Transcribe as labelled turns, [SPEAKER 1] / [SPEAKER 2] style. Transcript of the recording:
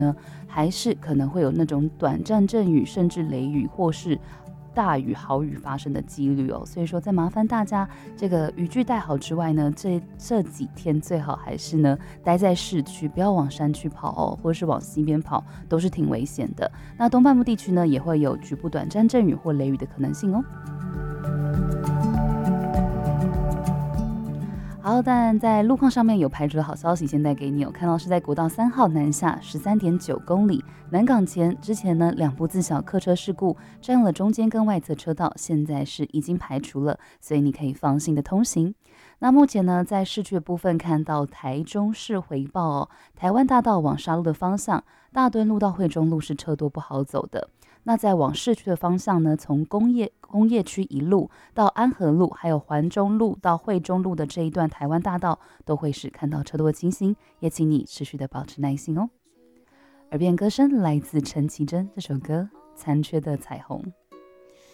[SPEAKER 1] 还是可能会有那种短暂阵雨，甚至雷雨或是大雨豪雨发生的几率哦。所以说再麻烦大家这个雨具带好之外呢，这几天最好还是呢待在市区，不要往山区跑哦，或者是往西边跑，都是挺危险的。那东半部地区呢也会有局部短暂阵雨或雷雨的可能性哦。好，但在路况上面有排除的好消息，现在给你有看到是在国道3号南下13.9公里南港前，之前呢2部自小客车事故占用了中间跟外侧车道，现在是已经排除了，所以你可以放心的通行。那目前呢，在市区的部分看到台中市回报哦，台湾大道往沙鹿的方向，大墩路到惠中路是车多不好走的。那在往市区的方向呢，从工业区一路到安和路，还有环中路到惠中路的这一段台湾大道，都会是看到车多的情形，也请你持续的保持耐心哦。耳边歌声来自陈绮贞，这首歌《残缺的彩虹》。